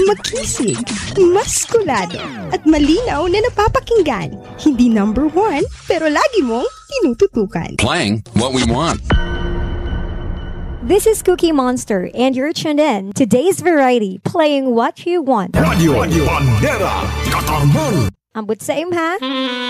makisig, maskulado, at malinaw na napapakinggan. Hindi number one, pero lagi mong tinututukan. Playing what we want. This is Cookie Monster, and you're tuned in to Today's Variety, playing what you want. Radio Bandera Katarman. Ambot sa imha.